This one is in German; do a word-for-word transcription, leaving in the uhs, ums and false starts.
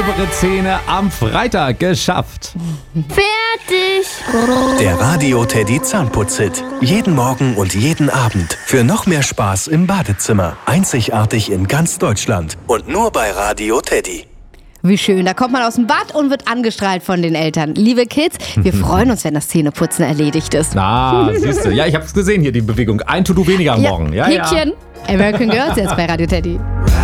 saubere Zähne am Freitag geschafft. Fertig. Der Radio Teddy Zahnputz-Hit. Jeden Morgen und jeden Abend. Für noch mehr Spaß im Badezimmer. Einzigartig in ganz Deutschland. Und nur bei Radio Teddy. Wie schön, da kommt man aus dem Bad und wird angestrahlt von den Eltern. Liebe Kids, wir freuen uns, wenn das Zähneputzen erledigt ist. Na, siehst du. Ja, ich hab's gesehen hier, die Bewegung. Ein To-Do weniger am Morgen. Ja, Häkchen. ja. American Girls jetzt bei Radio Teddy.